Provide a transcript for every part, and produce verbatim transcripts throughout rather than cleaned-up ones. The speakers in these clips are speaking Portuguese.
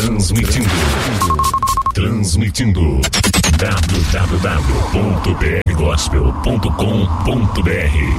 Transmitindo. Transmitindo. w w w ponto b r gospel ponto com ponto b r.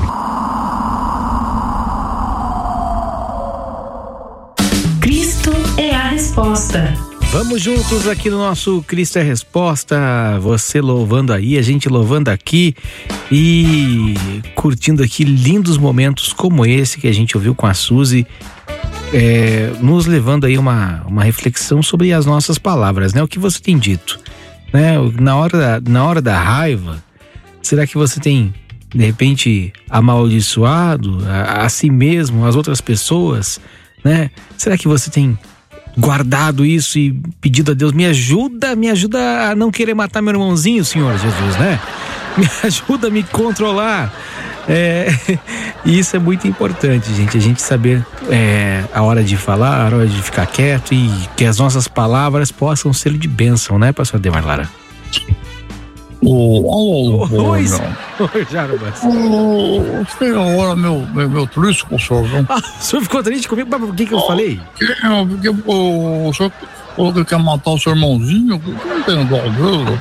Cristo é a resposta. Vamos juntos aqui no nosso Cristo é a Resposta, você louvando aí, a gente louvando aqui e curtindo aqui lindos momentos como esse que a gente ouviu com a Suzy, é, nos levando aí uma, uma reflexão sobre as nossas palavras, né? O que você tem dito, né? Na hora, na hora da raiva, será que você tem, de repente, amaldiçoado a, a si mesmo, as outras pessoas, né? Será que você tem guardado isso e pedido a Deus, me ajuda, me ajuda a não querer matar meu irmãozinho, Senhor Jesus, né? Me ajuda a me controlar. É, e isso é muito importante, gente, a gente saber é, a hora de falar, a hora de ficar quieto e que as nossas palavras possam ser de bênção, né, pastor Ademar Lara? Oh, oh, oh, Oi, oh, Oi, Jarbas. oh, Fiquei agora meu, meu, meu triste com o senhor, não? Ah, o senhor ficou triste comigo? Mas por que que eu oh, falei? Que, porque oh, o senhor falou que quer matar o seu irmãozinho, que não tem dó dele.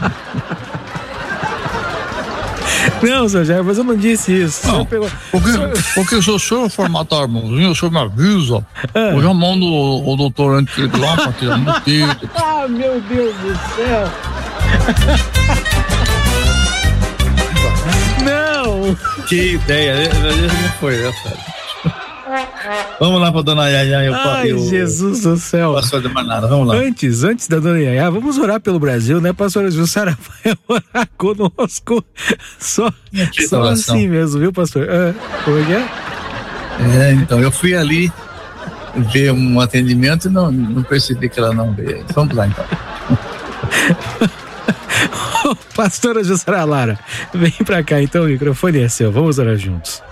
Não, senhor Jarbas, eu não disse isso. Não, pegou... porque, senhor... porque se o senhor for matar o irmãozinho, o senhor me avisa. Ah. Eu já mando o, o doutor antes lá pra tirar no título. Ah, meu Deus do céu. Não! Que ideia, não foi essa. Vamos lá pra dona Yaya. Eu, Ai, eu, Jesus do céu. Pastor de Manada, vamos lá. Antes, antes da dona Yaya, vamos orar pelo Brasil, né? Pastora Jussara vai orar conosco. Só, só assim mesmo, viu, pastor? Ah, como é que é? É, então, eu fui ali ver um atendimento e não, não percebi que ela não veio. Vamos lá, então. Pastora Jussara Lara, vem pra cá então, o microfone é seu, vamos orar juntos.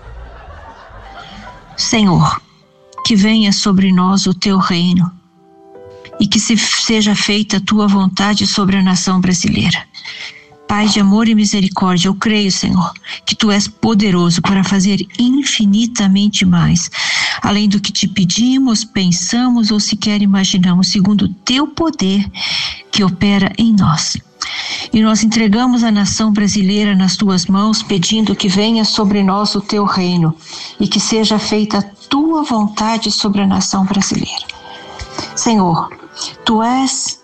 Senhor, que venha sobre nós o teu reino e que se seja feita a tua vontade sobre a nação brasileira. Pai de amor e misericórdia, eu creio, Senhor, que tu és poderoso para fazer infinitamente mais, além do que te pedimos, pensamos ou sequer imaginamos, segundo o teu poder que opera em nós. E nós entregamos a nação brasileira nas tuas mãos, pedindo que venha sobre nós o teu reino e que seja feita a tua vontade sobre a nação brasileira. Senhor, tu és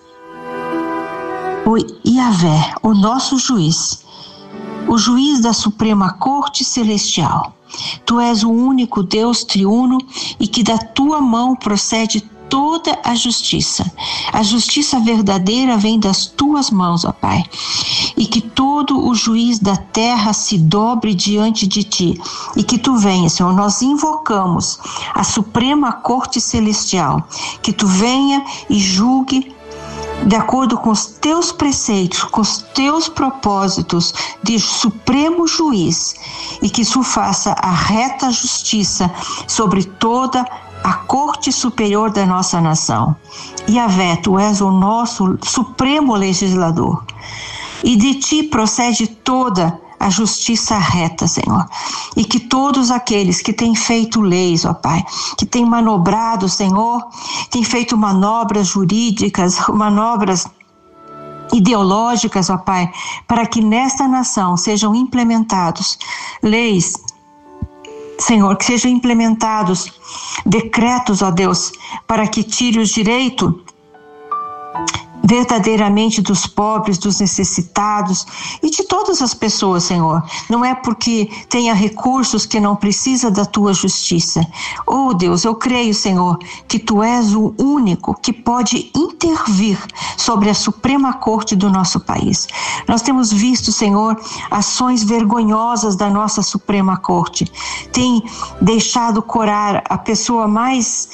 o Yahvé, o nosso juiz, o juiz da Suprema Corte Celestial. Tu és o único Deus triuno e que da tua mão procede toda a justiça. A justiça verdadeira vem das tuas mãos, ó Pai. E que todo o juiz da terra se dobre diante de ti. E que tu venhas, Senhor. Nós invocamos a Suprema Corte Celestial. Que tu venha e julgue de acordo com os teus preceitos, com os teus propósitos de supremo juiz. E que isso faça a reta justiça sobre toda a corte superior da nossa nação. Yahvé, tu és o nosso supremo legislador. E de ti procede toda a justiça reta, Senhor. E que todos aqueles que têm feito leis, ó Pai, que têm manobrado, Senhor, têm feito manobras jurídicas, manobras ideológicas, ó Pai, para que nesta nação sejam implementados leis, Senhor, que sejam implementados decretos, ó Deus, para que tire o direito verdadeiramente dos pobres, dos necessitados e de todas as pessoas, Senhor. Não é porque tenha recursos que não precisa da tua justiça. Oh Deus, eu creio, Senhor, que tu és o único que pode intervir sobre a Suprema Corte do nosso país. Nós temos visto, Senhor, ações vergonhosas da nossa Suprema Corte. Tem deixado corar a pessoa mais,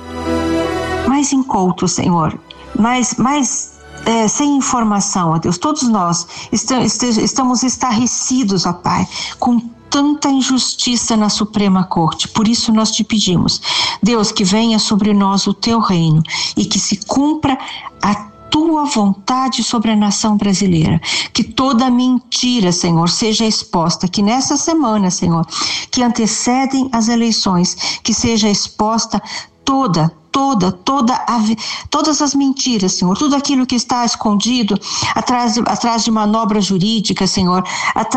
mais incauto, Senhor. Mas, mas é, sem informação, ó Deus, todos nós estamos, estamos estarrecidos, ó Pai, com tanta injustiça na Suprema Corte. Por isso nós te pedimos, Deus, que venha sobre nós o teu reino e que se cumpra a tua vontade sobre a nação brasileira, que toda mentira, Senhor, seja exposta, que nessa semana, Senhor, que antecedem as eleições, que seja exposta toda toda, toda a, todas as mentiras, Senhor, tudo aquilo que está escondido atrás, atrás de manobras jurídicas, Senhor, atrás